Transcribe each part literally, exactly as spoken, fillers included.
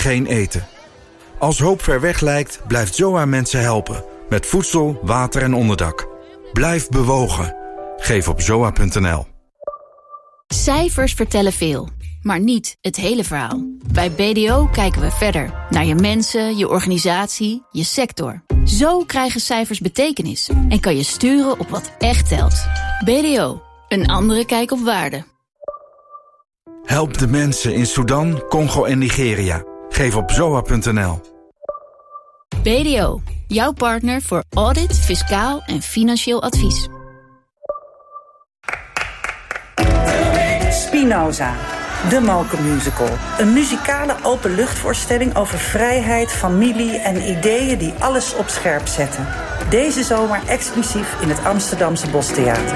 geen eten. Als hoop ver weg lijkt, blijft Z O A mensen helpen. Met voedsel, water en onderdak. Blijf bewogen. Geef op zoa punt n l. Cijfers vertellen veel, maar niet het hele verhaal. Bij B D O kijken we verder. Naar je mensen, je organisatie, je sector. Zo krijgen cijfers betekenis. En kan je sturen op wat echt telt. B D O. Een andere kijk op waarde. Help de mensen in Sudan, Congo en Nigeria. Geef op zoa punt n l. B D O. Jouw partner voor audit, fiscaal en financieel advies. Spinoza, de Mokermusical. Een muzikale openluchtvoorstelling over vrijheid, familie en ideeën die alles op scherp zetten. Deze zomer exclusief in het Amsterdamse Bostheater.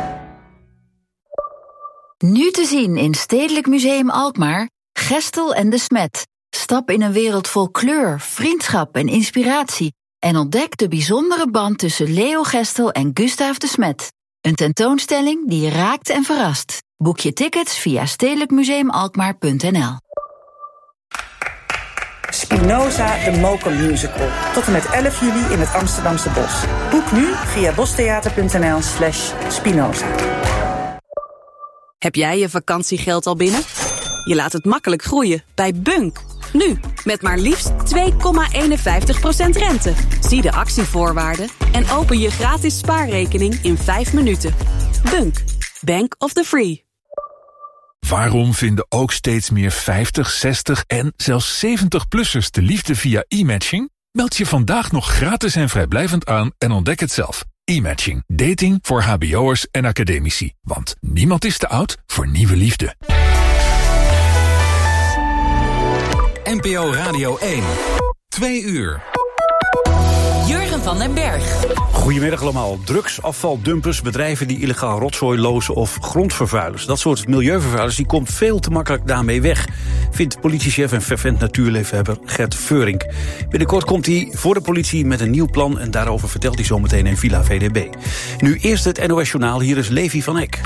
Nu te zien in Stedelijk Museum Alkmaar, Gestel en de Smet. Stap in een wereld vol kleur, vriendschap en inspiratie. En ontdek de bijzondere band tussen Leo Gestel en Gustaaf de Smet. Een tentoonstelling die raakt en verrast. Boek je tickets via stedelijk museum alkmaar punt n l. Spinoza, de Mokermusical. Tot en met elf juli in het Amsterdamse Bos. Boek nu via bostheater punt n l slash Spinoza. Heb jij je vakantiegeld al binnen? Je laat het makkelijk groeien bij Bunk. Nu, met maar liefst twee komma eenenvijftig procent rente. Zie de actievoorwaarden en open je gratis spaarrekening in vijf minuten. Bunk, Bank of the Free. Waarom vinden ook steeds meer vijftig, zestig en zelfs zeventig-plussers de liefde via e-matching? Meld je vandaag nog gratis en vrijblijvend aan en ontdek het zelf. E-matching. Dating voor hbo'ers en academici. Want niemand is te oud voor nieuwe liefde. N P O Radio één. Twee uur. Jurgen van den Berg. Goedemiddag allemaal. Drugs, afvaldumpers, bedrijven die illegaal rotzooi lozen of grondvervuilers. Dat soort milieuvervuilers die komt veel te makkelijk daarmee weg, vindt politiechef en fervent natuurliefhebber Gert Veurink. Binnenkort komt hij voor de politie met een nieuw plan en daarover vertelt hij zometeen in Villa V D B. Nu eerst het N O S-journaal, hier is Levi van Eck.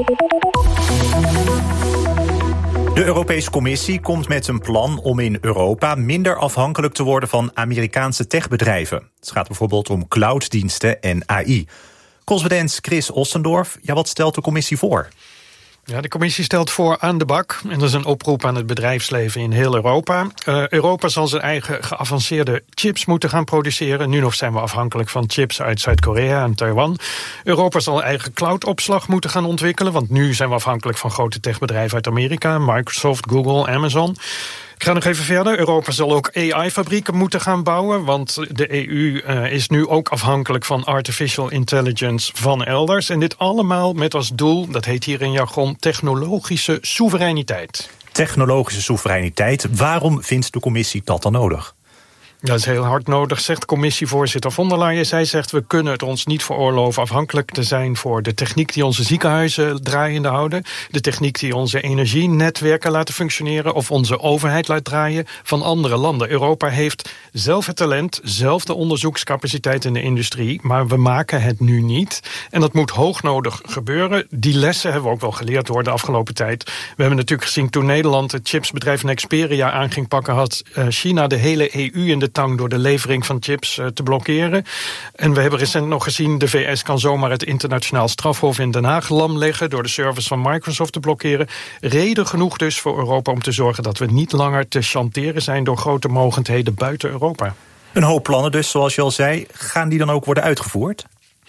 De Europese Commissie komt met een plan om in Europa minder afhankelijk te worden van Amerikaanse techbedrijven. Het gaat bijvoorbeeld om clouddiensten en A I. Correspondent Chris Ostendorf, ja, wat stelt de Commissie voor? Ja, de commissie stelt voor aan de bak. En dat is een oproep aan het bedrijfsleven in heel Europa. Uh, Europa zal zijn eigen geavanceerde chips moeten gaan produceren. Nu nog zijn we afhankelijk van chips uit Zuid-Korea en Taiwan. Europa zal eigen cloudopslag moeten gaan ontwikkelen. Want nu zijn we afhankelijk van grote techbedrijven uit Amerika. Microsoft, Google, Amazon. Ik ga nog even verder. Europa zal ook A I-fabrieken moeten gaan bouwen, want de E U uh, is nu ook afhankelijk van artificial intelligence van elders. En dit allemaal met als doel, dat heet hier in jargon, technologische soevereiniteit. Technologische soevereiniteit. Waarom vindt de commissie dat dan nodig? Dat is heel hard nodig, zegt commissievoorzitter von der Leyen. Zij zegt, we kunnen het ons niet veroorloven afhankelijk te zijn voor de techniek die onze ziekenhuizen draaiende houden, de techniek die onze energienetwerken laten functioneren of onze overheid laat draaien van andere landen. Europa heeft zelf het talent, zelf de onderzoekscapaciteit in de industrie, maar we maken het nu niet. En dat moet hoognodig gebeuren. Die lessen hebben we ook wel geleerd door de afgelopen tijd. We hebben natuurlijk gezien toen Nederland het chipsbedrijf Nexperia aan ging pakken, had China de hele E U in de tang door de levering van chips uh, te blokkeren. En we hebben recent nog gezien, de V S kan zomaar het internationaal strafhof in Den Haag lam leggen door de servers van Microsoft te blokkeren. Reden genoeg dus voor Europa om te zorgen dat we niet langer te chanteren zijn door grote mogendheden buiten Europa. Een hoop plannen dus, zoals je al zei. Gaan die dan ook worden uitgevoerd?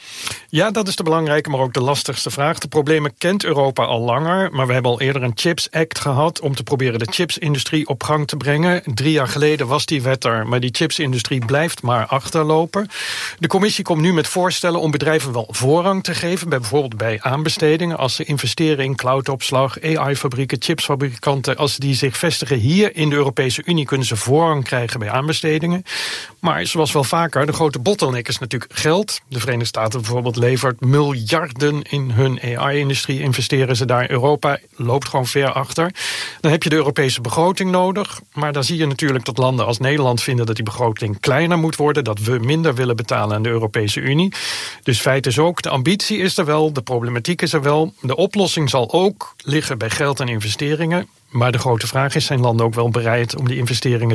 Ja, dat is de belangrijke, maar ook de lastigste vraag. De problemen kent Europa al langer, maar we hebben al eerder een Chips Act gehad om te proberen de chipsindustrie op gang te brengen. Drie jaar geleden was die wet er, maar die chipsindustrie blijft maar achterlopen. De commissie komt nu met voorstellen om bedrijven wel voorrang te geven, bij bijvoorbeeld bij aanbestedingen, als ze investeren in cloudopslag, A I-fabrieken, chipsfabrikanten, als die zich vestigen hier in de Europese Unie, kunnen ze voorrang krijgen bij aanbestedingen. Maar zoals wel vaker, de grote bottleneck is natuurlijk geld. De Verenigde Staten bijvoorbeeld levert miljarden in hun A I-industrie, investeren ze daar. Europa loopt gewoon ver achter. Dan heb je de Europese begroting nodig, maar dan zie je natuurlijk dat landen als Nederland vinden dat die begroting kleiner moet worden, dat we minder willen betalen aan de Europese Unie. Dus feit is ook, de ambitie is er wel, de problematiek is er wel. De oplossing zal ook liggen bij geld en investeringen. Maar de grote vraag is, zijn landen ook wel bereid om die investeringen